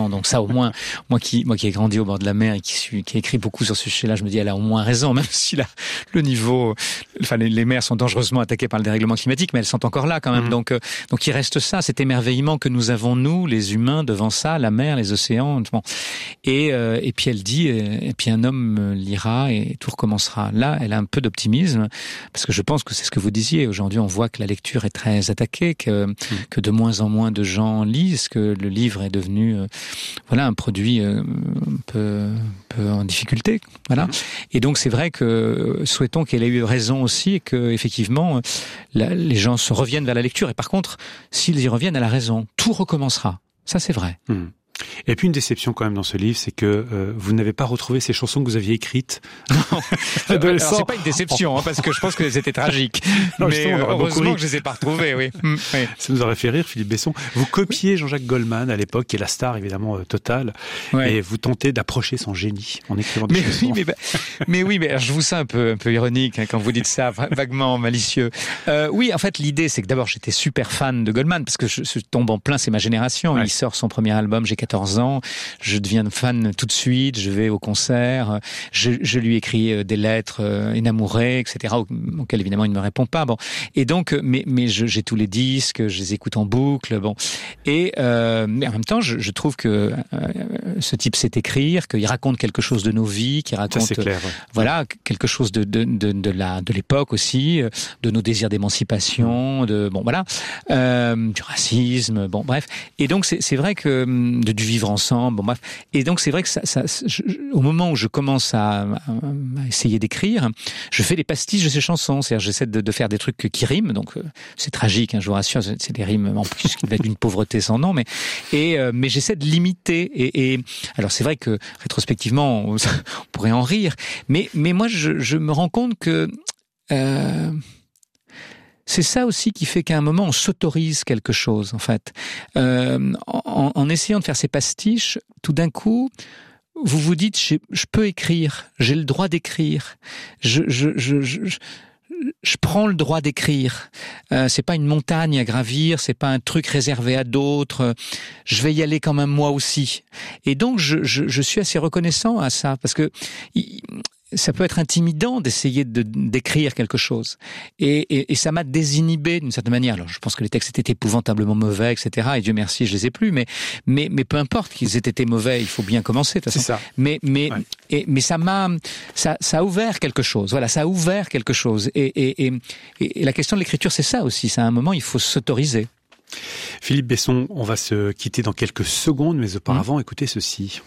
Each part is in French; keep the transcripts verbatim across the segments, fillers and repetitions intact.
l'océan. Donc ça, au moins, moi qui, moi qui ai grandi au bord de la mer et qui suis, qui ai écrit beaucoup sur ce sujet-là, je me dis, elle a au moins raison, même si la, le niveau, enfin, les, les mers sont dangereusement attaquées par le dérèglement climatique, mais elles sont encore là quand même. Mmh. Donc, euh, donc il reste ça, cet émerveillement que nous avons, nous, les humains, devant ça, la mer, les océans. Bon. Et, euh, et puis elle dit, et, et puis un homme lira et tout recommencera. Là, elle a un peu d'optimisme, parce que je pense que c'est ce que vous disiez. Aujourd'hui, on voit que la lecture est très attaquée, que, mmh. que de moins en moins de gens lisent, que le livre est devenu, euh, voilà, un produit euh, un peu, un peu en difficulté. Voilà. Mmh. Et donc, c'est vrai que souhaitons qu'elle ait eu raison aussi et que, effectivement, la, les gens se reviennent vers la lecture. Et par contre, s'ils y reviennent, elle a raison. Tout recommencera. Ça, c'est vrai. Mmh. Et puis une déception quand même dans ce livre, c'est que euh, vous n'avez pas retrouvé ces chansons que vous aviez écrites. Non, alors, c'est pas une déception, hein, parce que je pense que c'était tragique. Non, mais euh, heureusement que je les ai pas retrouvées, oui. Mmh, oui. Ça nous aurait fait rire, Philippe Besson. Vous copiez Jean-Jacques Goldman à l'époque, qui est la star évidemment euh, totale, ouais. et vous tentez d'approcher son génie en écrivant des mais chansons. Oui, mais, bah, mais oui, mais alors, je vous sens un peu, un peu ironique hein, quand vous dites ça, vaguement malicieux. Euh, oui, en fait, l'idée, c'est que d'abord j'étais super fan de Goldman parce que je, je tombe en plein, c'est ma génération. Ouais. Il sort son premier album, j'ai quatorze ans. Je deviens fan tout de suite, je vais au concert, je, je lui écris des lettres énamourées, et cetera, auxquelles évidemment il ne me répond pas. Bon, et donc, mais, mais je, j'ai tous les disques, je les écoute en boucle. Bon, et euh, mais en même temps, je, je trouve que euh, ce type sait écrire, qu'il raconte quelque chose de nos vies, qu'il raconte, ça, c'est clair, ouais. voilà, quelque chose de de de, de la de l'époque aussi, de nos désirs d'émancipation, de bon voilà, euh, du racisme, bon bref. Et donc c'est c'est vrai que de du vivre ensemble. Bon, bref. Et donc, c'est vrai que ça, ça, je, au moment où je commence à, à, à essayer d'écrire, je fais des pastiches de ces chansons. C'est-à-dire, j'essaie de, de faire des trucs qui riment. Donc, euh, c'est tragique, hein, je vous rassure. C'est des rimes, en plus, qui va d'une pauvreté sans nom. Mais, et, euh, mais j'essaie de limiter. Et, et alors, c'est vrai que, rétrospectivement, on, on pourrait en rire. Mais, mais moi, je, je me rends compte que, euh, c'est ça aussi qui fait qu'à un moment on s'autorise quelque chose en fait. Euh, en, en essayant de faire ces pastiches, tout d'un coup, vous vous dites je, je peux écrire, j'ai le droit d'écrire, je, je, je, je, je je prends le droit d'écrire. Euh, c'est pas une montagne à gravir, c'est pas un truc réservé à d'autres. Je vais y aller quand même moi aussi. Et donc je, je, je suis assez reconnaissant à ça parce que il, ça peut être intimidant d'essayer de, d'écrire quelque chose. Et, et, et ça m'a désinhibé d'une certaine manière. Alors, je pense que les textes étaient épouvantablement mauvais, et cetera. Et Dieu merci, je les ai plus. Mais, mais, mais peu importe qu'ils aient été mauvais, il faut bien commencer, de toute façon. C'est ça. Mais, mais, ouais. et, mais ça m'a, ça, ça a ouvert quelque chose. Voilà, ça a ouvert quelque chose. Et, et, et, et la question de l'écriture, c'est ça aussi. C'est à un moment, il faut s'autoriser. Philippe Besson, on va se quitter dans quelques secondes, mais auparavant, mmh. écoutez ceci.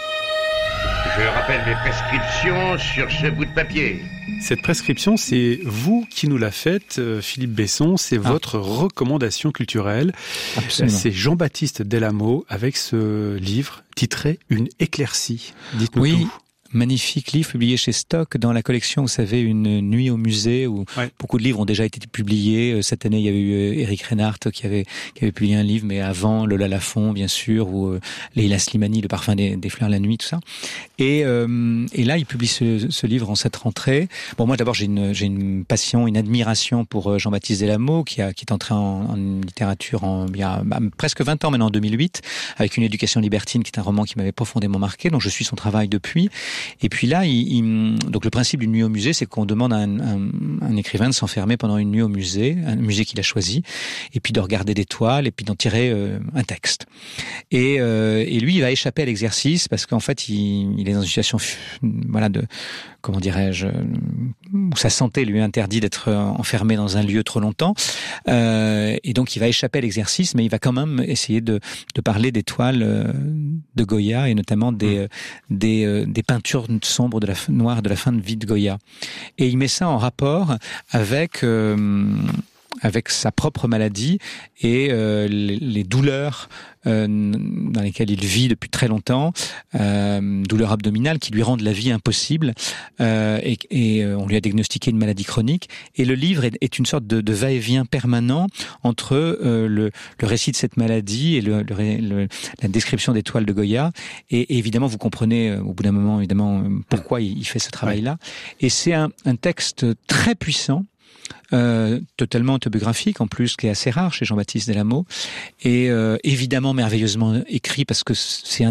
Je rappelle mes prescriptions sur ce bout de papier. Cette prescription, c'est vous qui nous la faites, Philippe Besson. C'est ah. votre recommandation culturelle. Absolument. C'est Jean-Baptiste Delamo avec ce livre titré « Une éclaircie ». Dites-nous oui. tout. Magnifique livre publié chez Stock dans la collection, vous savez, Une nuit au musée où ouais. beaucoup de livres ont déjà été publiés. Cette année, il y avait eu Éric Reinhardt qui avait qui avait publié un livre, mais avant Lola Lafont, bien sûr, ou euh, Leila Slimani, Le parfum des, des fleurs la nuit, tout ça. Et euh, et là, il publie ce, ce livre en cette rentrée. Bon, moi d'abord, j'ai une j'ai une passion, une admiration pour Jean-Baptiste Delamo qui a qui est entré en, en littérature en il y a bah, presque vingt ans maintenant, en deux mille huit, avec Une éducation libertine, qui est un roman qui m'avait profondément marqué. Donc je suis son travail depuis. Et puis là, il, il, donc le principe d'une nuit au musée, c'est qu'on demande à un, un, un écrivain de s'enfermer pendant une nuit au musée, un musée qu'il a choisi, et puis de regarder des toiles, et puis d'en tirer euh, un texte. Et, euh, et lui, il va échapper à l'exercice parce qu'en fait, il, il est dans une situation, voilà, de, comment dirais-je, où sa santé lui interdit d'être enfermé dans un lieu trop longtemps. Euh, et donc, il va échapper à l'exercice, mais il va quand même essayer de, de parler des toiles de Goya et notamment des, des, des peintures sombres de la noire de la fin de vie de Goya. Et il met ça en rapport avec euh, avec sa propre maladie et euh, les, les douleurs euh, dans lesquelles il vit depuis très longtemps, euh, douleurs abdominales qui lui rendent la vie impossible, euh, et, et on lui a diagnostiqué une maladie chronique. Et le livre est, est une sorte de, de va-et-vient permanent entre euh, le, le récit de cette maladie et le, le, le, la description des toiles de Goya. Et, et évidemment, vous comprenez euh, au bout d'un moment, évidemment, pourquoi il, il fait ce travail-là. Et c'est un, un texte très puissant. Euh, totalement autobiographique en plus, qui est assez rare chez Jean-Baptiste Delamo, et euh, évidemment merveilleusement écrit parce que c'est un